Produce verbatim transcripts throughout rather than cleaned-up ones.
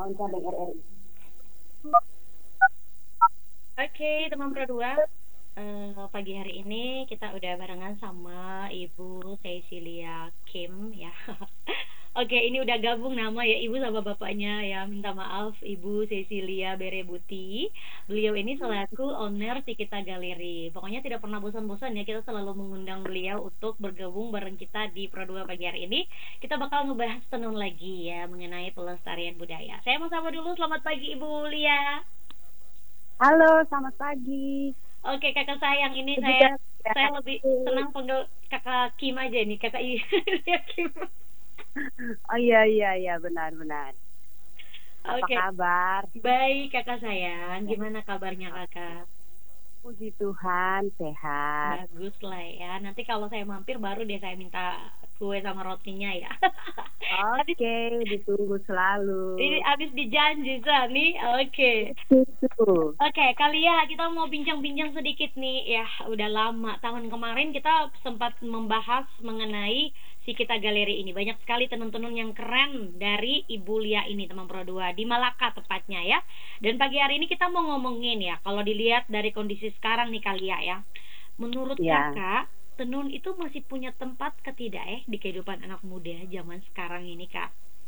wawancara dengan R R I. Oke, teman Pro dua, eh, pagi hari ini kita udah barengan sama Ibu Cecilia Kim ya. Oke, ini udah gabung nama ya Ibu sama bapaknya ya. Minta maaf Ibu Cecilia Berebuti. Beliau ini selaku owner Tikita Galeri. Pokoknya tidak pernah bosan-bosan ya, kita selalu mengundang beliau untuk bergabung bareng kita di Pro dua pagi hari ini. Kita bakal ngebahas tenun lagi ya mengenai pelestarian budaya. Saya mau sapa dulu, selamat pagi Ibu Lia. Halo, selamat pagi. Oke kakak sayang, ini saya saya lebih senang panggil kakak Kim aja nih, kakak Iya Kim. Oh iya iya iya benar-benar. Apa Oke. kabar? Baik kakak sayang, gimana kabarnya kakak? Puji Tuhan sehat. Bagus lah ya. Nanti kalau saya mampir baru deh saya minta kue sama rotinya ya. Oke, ditunggu selalu. Ini abis dijanji sah nih. Oke. Itu. Oke, kali ya kita mau bincang-bincang sedikit nih. Ya, udah lama. Tahun kemarin kita sempat membahas mengenai si Kita Galeri ini. Banyak sekali tenun-tenun yang keren dari Ibu Lia ini, teman Pro dua, di Malaka tepatnya ya. Dan pagi hari ini kita mau ngomongin ya, kalau dilihat dari kondisi sekarang nih Kalia ya. Menurut Ya. kakak, tenun itu masih punya tempat ketidak eh di kehidupan anak muda zaman sekarang ini kak?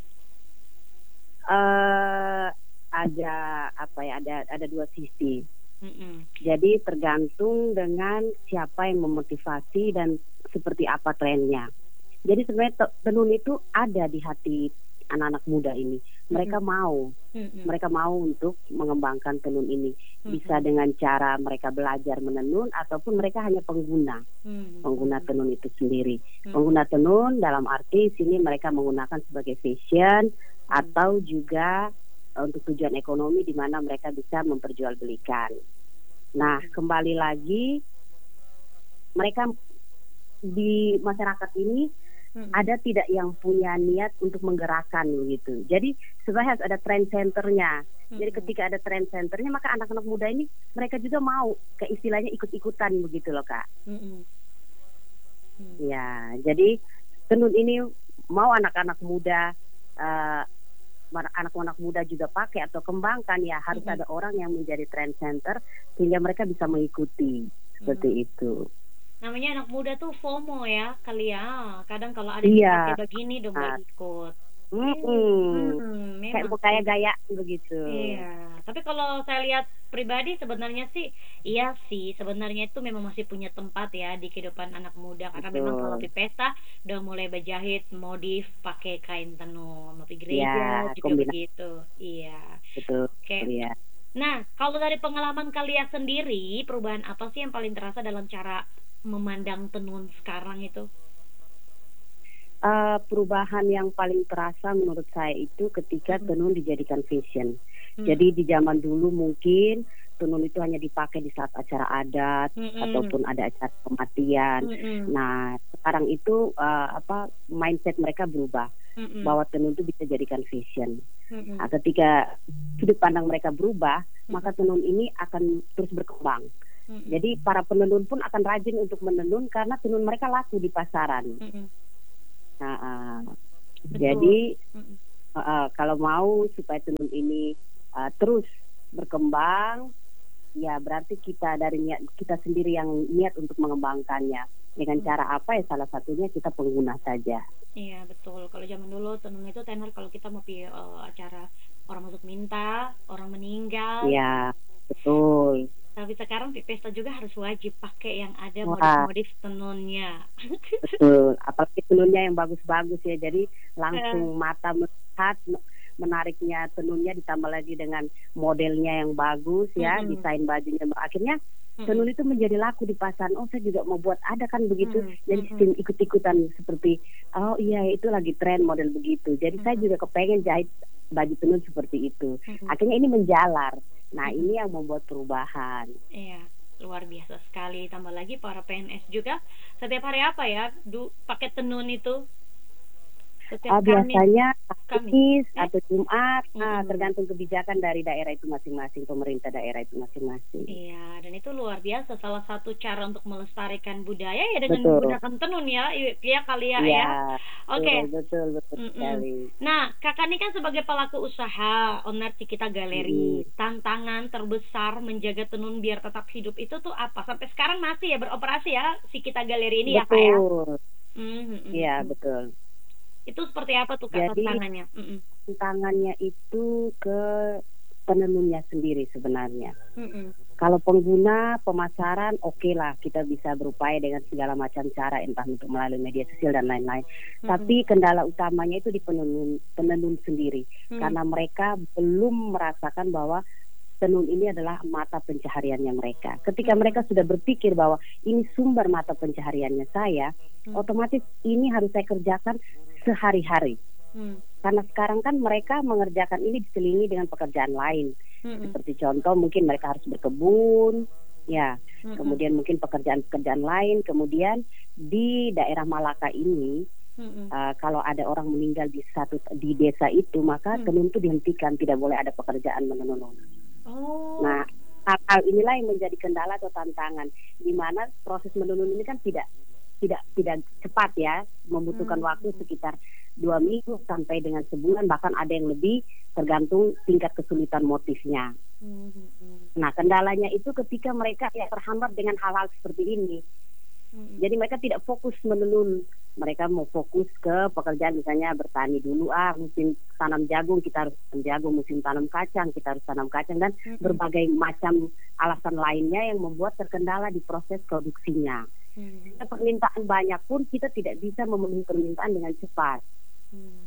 Uh, ada apa ya? Ada ada dua sisi. Mm-mm. Jadi tergantung dengan siapa yang memotivasi dan seperti apa trennya. Jadi sebenarnya tenun itu ada di hati anak-anak muda ini. Mereka mm-hmm. mau, mm-hmm. mereka mau untuk mengembangkan tenun ini. Mm-hmm. Bisa dengan cara mereka belajar menenun ataupun mereka hanya pengguna, mm-hmm. pengguna tenun itu sendiri. Mm-hmm. Pengguna tenun dalam arti sini mereka menggunakan sebagai fashion mm-hmm. atau juga untuk tujuan ekonomi di mana mereka bisa memperjualbelikan. Nah, mm-hmm. kembali lagi mereka di masyarakat ini hmm. ada tidak yang punya niat untuk menggerakkan begitu. Jadi sebenarnya harus ada trend centernya. Hmm. Jadi ketika ada trend centernya maka anak-anak muda ini mereka juga mau ke istilahnya ikut-ikutan begitu loh Kak. Hmm. Hmm. Ya, jadi tenun ini mau anak-anak muda uh, anak-anak muda juga pakai atau kembangkan ya harus hmm. ada orang yang menjadi trend center sehingga mereka bisa mengikuti seperti hmm. itu. Namanya anak muda tuh FOMO ya kali ya. Kadang kalau ada iya. yang pakai begini dong nggak ikut. Hmm, hmm, kayak kayak gaya begitu. Iya. Tapi kalau saya lihat pribadi sebenarnya sih, iya sih sebenarnya itu memang masih punya tempat ya di kehidupan anak muda. Karena betul. Memang kalau di pesta udah mulai berjahit modif pakai kain tenun, tapi gereja ya, juga kombinasi. Begitu. Iya. Betul. Oke. Iya. Nah, kalau dari pengalaman kalian sendiri, perubahan apa sih yang paling terasa dalam cara memandang tenun sekarang itu? Uh, perubahan yang paling terasa menurut saya itu ketika hmm. tenun dijadikan fashion. Hmm. Jadi di zaman dulu mungkin tenun itu hanya dipakai di saat acara adat hmm. ataupun ada acara kematian. Hmm. Nah, sekarang itu uh, apa mindset mereka berubah hmm. bahwa tenun itu bisa jadikan fashion. Hmm. Nah, ketika sudut pandang mereka berubah, hmm. maka tenun ini akan terus berkembang. Mm-hmm. Jadi para penenun pun akan rajin untuk menenun karena tenun mereka laku di pasaran. Mm-hmm. Nah, uh, jadi mm-hmm. uh, uh, kalau mau supaya tenun ini uh, terus berkembang, ya berarti kita dari niat kita sendiri yang niat untuk mengembangkannya. Dengan mm-hmm. cara apa ya? Salah satunya kita pengguna saja. Iya betul. Kalau zaman dulu tenun itu tenar kalau kita mau pi uh, acara orang masuk minta, orang meninggal. Iya betul. Tapi sekarang di pesta juga harus wajib pakai yang ada modif-modif tenunnya. Betul, apalagi tenunnya yang bagus-bagus ya. Jadi langsung mata melihat menariknya tenunnya ditambah lagi dengan modelnya yang bagus ya, mm-hmm. desain bajunya. Akhirnya mm-hmm. tenun itu menjadi laku di pasaran. Oh, saya juga mau buat ada kan begitu. Mm-hmm. Jadi sistem ikut-ikutan seperti oh iya itu lagi tren model begitu. Jadi mm-hmm. saya juga kepengen jahit baju tenun seperti itu. Mm-hmm. Akhirnya ini menjalar. Nah ini yang membuat perubahan. Iya, luar biasa sekali. Tambah lagi para P N S juga setiap hari apa ya, du, pakai tenun itu. Setiap uh, biasanya Kamis eh? atau Jumat, hmm. nah, tergantung kebijakan dari daerah itu masing-masing, pemerintah daerah itu masing-masing. Iya, dan itu luar biasa. Salah satu cara untuk melestarikan budaya ya dengan betul. Menggunakan tenun ya, ya kali ya. Iya, ya. Oke. Okay. Betul, betul, betul sekali. Nah, kakak ini kan kan sebagai pelaku usaha, owner Cikita Galeri, Mm, tantangan terbesar menjaga tenun biar tetap hidup itu tuh apa? Sampai sekarang masih ya beroperasi ya Cikita Galeri ini ya kak ya? betul, Hmm, hmm, hmm, iya hmm. betul. Itu seperti apa tuh kak Jadi tantangannya? Hmm, hmm. tantangannya itu ke penenunnya sendiri sebenarnya. Hmm, hmm. Kalau pengguna pemasaran, oke lah kita bisa berupaya dengan segala macam cara, entah untuk melalui media sosial dan lain-lain. Hmm, Tapi kendala utamanya itu di penenun, penenun sendiri, hmm. karena mereka belum merasakan bahwa tenun ini adalah mata pencahariannya mereka. Ketika Hmm. mereka sudah berpikir bahwa ini sumber mata pencahariannya saya, Hmm. otomatis ini harus saya kerjakan sehari-hari. Hmm. Karena sekarang kan mereka mengerjakan ini diselingi dengan pekerjaan lain. Hmm. Seperti contoh mungkin mereka harus berkebun, ya. Hmm. Kemudian mungkin pekerjaan-pekerjaan lain. Kemudian di daerah Malaka ini, Hmm. uh, kalau ada orang meninggal di satu di desa itu, maka Hmm. tenun itu dihentikan, tidak boleh ada pekerjaan menenun. Oh. Nah, hal-hal inilah yang menjadi kendala atau tantangan, di mana proses menenun ini kan tidak tidak tidak cepat ya, membutuhkan Hmm. waktu sekitar dua minggu sampai dengan sebulan, bahkan ada yang lebih, tergantung tingkat kesulitan motifnya. Hmm. Hmm. Nah, kendalanya itu ketika mereka ya terhambat dengan hal-hal seperti ini. Hmm. Jadi mereka tidak fokus menenun, mereka mau fokus ke pekerjaan, misalnya bertani dulu, ah musim tanam jagung kita harus tanam jagung, musim tanam kacang kita harus tanam kacang, dan Hmm. berbagai macam alasan lainnya yang membuat terkendala di proses produksinya. Hmm. Jika permintaan banyak pun kita tidak bisa memenuhi permintaan dengan cepat. Hmm.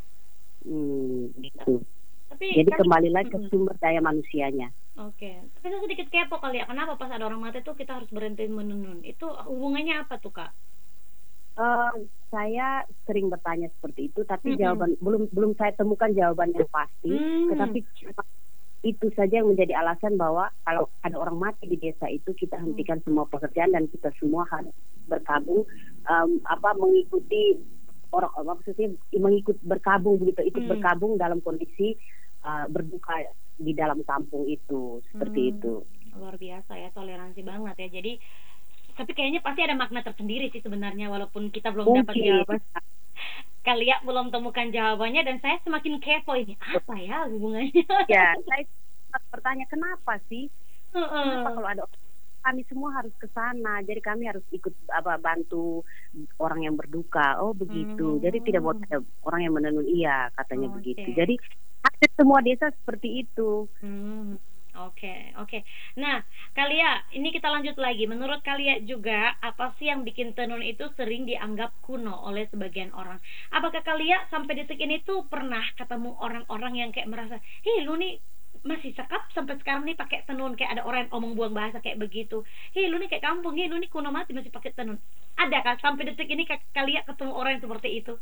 Hmm, gitu. Tapi Jadi kan- kembali lagi ke Mm-mm. sumber daya manusianya. Oke, tapi saya sedikit kepo kali ya, kenapa pas ada orang mati tuh kita harus berhenti menenun? Itu hubungannya apa tuh kak? Eh, saya sering bertanya seperti itu, tapi Mm-mm. jawaban belum belum saya temukan jawaban yang pasti. Hmm. Tetapi itu saja yang menjadi alasan bahwa kalau ada orang mati di desa itu, kita hentikan semua pekerjaan dan kita semua harus berkabung, em, apa mengikuti orang, maksudnya mengikut berkabung begitu, ikut Hmm. berkabung dalam kondisi uh, berduka di dalam kampung itu, seperti Hmm. itu. Luar biasa ya, toleransi banget ya. Jadi, tapi kayaknya pasti ada makna tersendiri sih sebenarnya, walaupun kita belum dapat Mungkin. jawaban. Kali ya belum temukan jawabannya, dan saya semakin kepo ini apa ya hubungannya? Ya, saya bertanya kenapa sih? Kenapa kalau ada kami semua harus ke sana, jadi kami harus ikut apa bantu orang yang berduka. Oh begitu. Hmm. Jadi tidak boleh ada orang yang menenun, iya katanya Oke. begitu. Jadi hampir semua desa seperti itu. Hmm, oke, oke. Nah, Kalia, ini kita lanjut lagi. Menurut Kalia juga, apa sih yang bikin tenun itu sering dianggap kuno oleh sebagian orang? Apakah Kalia sampai detik ini tuh pernah ketemu orang-orang yang kayak merasa, hei lu nih masih sekap sampai sekarang nih pakai tenun, kayak ada orang yang omong buang bahasa kayak begitu. Hei lu nih kayak kampung, hei lu nih kuno mati masih pakai tenun. Ada kan sampai detik ini Kalia ketemu orang yang seperti itu?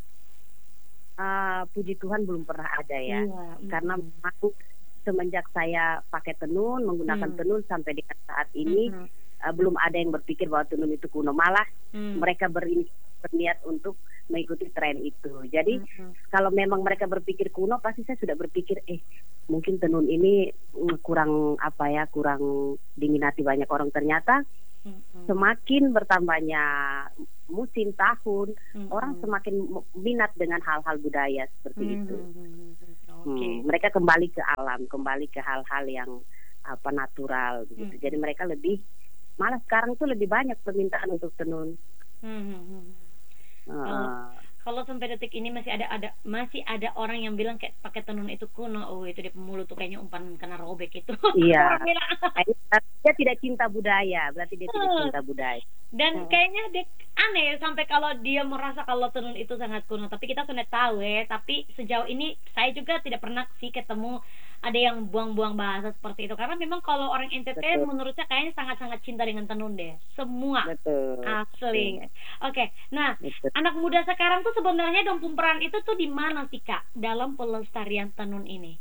Ah, puji Tuhan belum pernah ada ya. Iya, mm. Karena aku semenjak saya pakai tenun, menggunakan Hmm. tenun sampai dengan saat ini, Mm-mm. uh, belum ada yang berpikir bahwa tenun itu kuno. Malah Hmm. mereka berini- berniat untuk mengikuti tren itu. Jadi Mm-mm. kalau memang mereka berpikir kuno, pasti saya sudah berpikir, eh mungkin tenun ini mm, kurang apa ya, kurang diminati banyak orang. Ternyata Mm-mm. semakin bertambahnya musim tahun, Mm-mm. orang semakin m- minat dengan hal-hal budaya seperti itu. Hmm, Hmm, Oke. mereka kembali ke alam, kembali ke hal-hal yang apa natural begitu. Hmm. Jadi mereka lebih, malah sekarang tuh lebih banyak permintaan untuk tenun. Hmm, hmm, hmm. Uh, Kalau- Kalau sampai detik ini masih ada ada masih ada orang yang bilang kayak pakai tenun itu kuno. Oh, itu dia pemulu tuh kayaknya umpan kena robek itu. Iya. Orang bilang. Kayaknya dia tidak cinta budaya, berarti dia tidak Hmm. cinta budaya. Dan Hmm. kayaknya dia aneh sampai kalau dia merasa kalau tenun itu sangat kuno. Tapi kita sudah tahu ya. Tapi sejauh ini saya juga tidak pernah sih ketemu ada yang buang-buang bahasa seperti itu. Karena memang kalau orang entertain Betul. menurut saya kayaknya sangat-sangat cinta dengan tenun deh. Semua. Betul. Asli. Oke. Nah, Betul. anak muda sekarang tuh sebenarnya dong peran itu tuh di mana sih Kak dalam pelestarian tenun ini?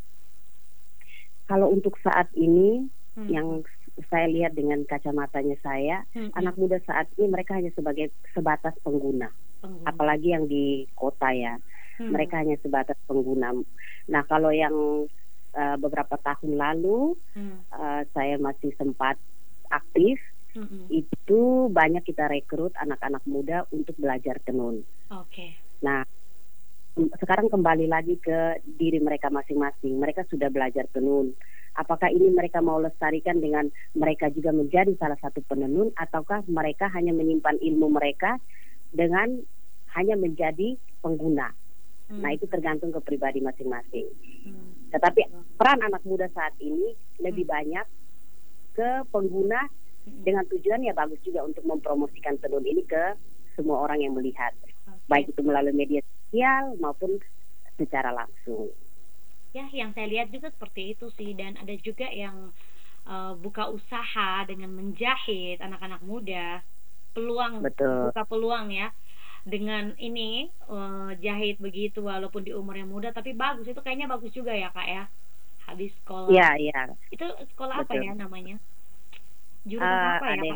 Kalau untuk saat ini, Hmm. yang saya lihat dengan kacamatanya saya, Hmm, anak muda saat ini mereka hanya sebagai sebatas pengguna. pengguna. Apalagi yang di kota ya, Hmm. mereka hanya sebatas pengguna. Nah kalau yang uh, beberapa tahun lalu Hmm. uh, saya masih sempat aktif, Hmm. itu banyak kita rekrut anak-anak muda untuk belajar tenun. Oke. Nah sekarang kembali lagi ke diri mereka masing-masing. Mereka sudah belajar tenun. Apakah ini mereka mau lestarikan dengan mereka juga menjadi salah satu penenun, ataukah mereka hanya menyimpan ilmu mereka dengan hanya menjadi pengguna. Hmm. Nah, itu tergantung ke pribadi masing-masing. Hmm. Tetapi peran anak muda saat ini lebih hmm. banyak ke pengguna, hmm. dengan tujuan ya bagus juga untuk mempromosikan tenun ini ke semua orang yang melihat. Okay. Baik itu melalui media sosial maupun secara langsung. Ya, yang saya lihat juga seperti itu sih. Dan ada juga yang uh, buka usaha dengan menjahit anak-anak muda. Peluang, betul. Buka peluang ya. Dengan ini uh, jahit begitu walaupun di umur yang muda, tapi bagus. Itu kayaknya bagus juga ya Kak ya. Habis sekolah. Iya, iya. Itu sekolah betul. Apa ya namanya? Jurusan uh, apa ya ada Pak? Yang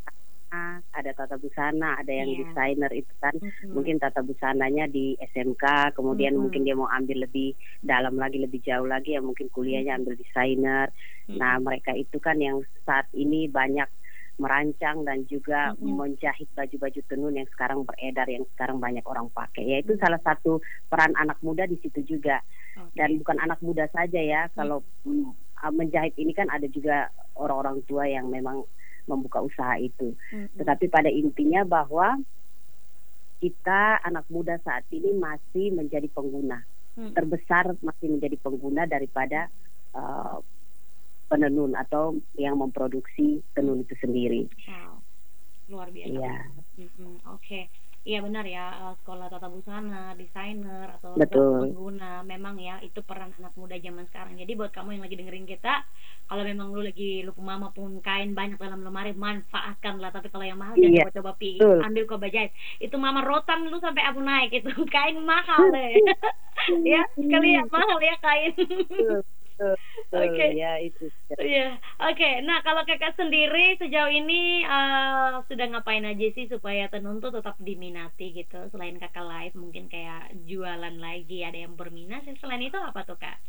ada tata busana, ada yang yeah. desainer itu kan, mm-hmm. mungkin tata busananya di S M K, kemudian mm-hmm. mungkin dia mau ambil lebih dalam lagi, lebih jauh lagi, ya mungkin kuliahnya ambil desainer. Mm-hmm. Nah, mereka itu kan yang saat ini banyak merancang dan juga mm-hmm. menjahit baju-baju tenun yang sekarang beredar, yang sekarang banyak orang pakai. Yaitu mm-hmm. salah satu peran anak muda di situ juga. Okay. Dan bukan anak muda saja ya, mm-hmm. kalau mm, menjahit ini kan ada juga orang-orang tua yang memang membuka usaha itu. Mm-hmm. Tetapi pada intinya bahwa kita anak muda saat ini masih menjadi pengguna. Mm-hmm. Terbesar masih menjadi pengguna daripada uh, penenun atau yang memproduksi tenun itu sendiri. Wow. Luar biasa. Iya. Mm-hmm. Oke. Okay. Iya benar ya, sekolah tata busana, desainer atau pengguna, memang ya itu peran anak muda zaman sekarang. Jadi buat kamu yang lagi dengerin kita, kalau memang lu lagi lupa mama pun kain banyak dalam lemari, manfaatkan lah. Tapi kalau yang mahal jangan iya. coba-coba pi, ambil kau jahit. Itu mama rotan lu sampai abu naik, itu kain mahal deh. Ya sekali ya mahal ya kain. Oke, okay. Ya itu. Ya, oke. Okay. Nah, kalau kakak sendiri sejauh ini uh, sudah ngapain aja sih supaya tenun tuh tetap diminati gitu? Selain kakak live, mungkin kayak jualan lagi, ada yang berminat. Selain itu apa tuh kak?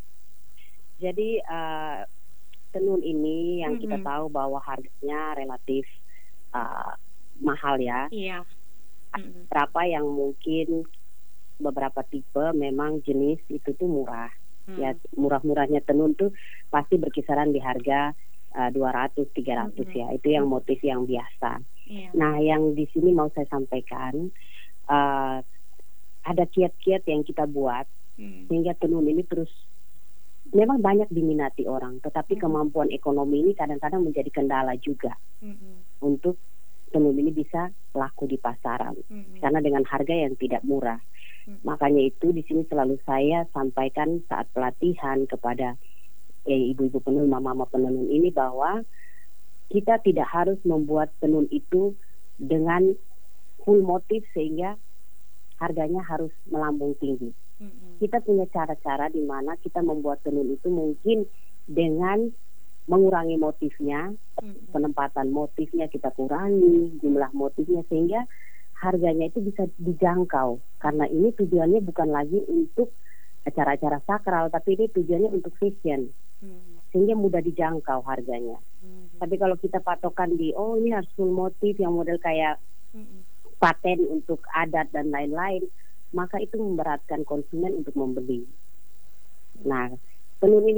Jadi uh, tenun ini yang mm-hmm. kita tahu bahwa harganya relatif uh, mahal ya. Iya. Mm-hmm. Berapa yang mungkin beberapa tipe memang jenis itu tuh murah. Hmm. Ya murah-murahnya tenun tuh pasti berkisaran di harga uh, dua ratus tiga ratus hmm. ya. Itu yang motif yang biasa. Yeah. Nah, yang di sini mau saya sampaikan uh, ada kiat-kiat yang kita buat hmm. sehingga tenun ini terus memang banyak diminati orang, tetapi hmm. kemampuan ekonomi ini kadang-kadang menjadi kendala juga hmm. untuk tenun ini bisa laku di pasaran hmm. karena dengan harga yang tidak murah. Makanya itu di sini selalu saya sampaikan saat pelatihan kepada eh, ibu-ibu penenun, mama-mama penenun ini bahwa kita tidak harus membuat tenun itu dengan full motif sehingga harganya harus melambung tinggi. Mm-hmm. Kita punya cara-cara di mana kita membuat tenun itu mungkin dengan mengurangi motifnya, mm-hmm. penempatan motifnya kita kurangi, jumlah motifnya sehingga harganya itu bisa dijangkau, karena ini tujuannya bukan lagi untuk acara-acara sakral, tapi ini tujuannya untuk fashion, hmm. sehingga mudah dijangkau harganya. Hmm. Tapi kalau kita patokan di, oh ini harus full motif yang model kayak hmm. paten untuk adat dan lain-lain, maka itu memberatkan konsumen untuk membeli. Nah, tenun ini